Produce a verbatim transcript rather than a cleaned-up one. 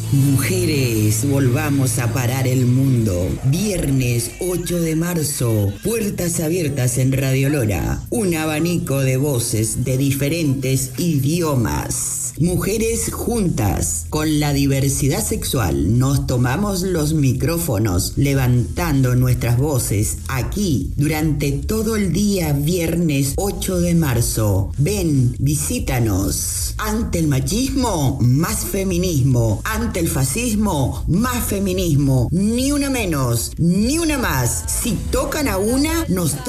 Mujeres, volvamos a parar el mundo. Viernes ocho de marzo, puertas abiertas en Radio Lora. Un abanico de voces de diferentes idiomas. Mujeres juntas, con la diversidad sexual, nos tomamos los micrófonos, levantando nuestras voces aquí durante todo el día viernes ocho de marzo. Ven, visítanos. Ante el machismo, más feminismo. Ante el fascismo, más feminismo. Ni una menos, ni una más. Si tocan a una, nos